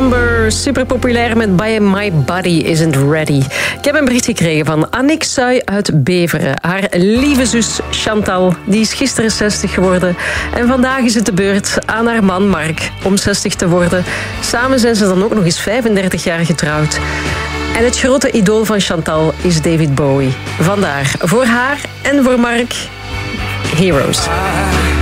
Somber, super populair met By My Body Isn't Ready. Ik heb een bericht gekregen van Annick Suy uit Beveren. Haar lieve zus Chantal, die is gisteren 60 geworden. En vandaag is het de beurt aan haar man Mark om 60 te worden. Samen zijn ze dan ook nog eens 35 jaar getrouwd. En het grote idool van Chantal is David Bowie. Vandaar voor haar en voor Mark, Heroes.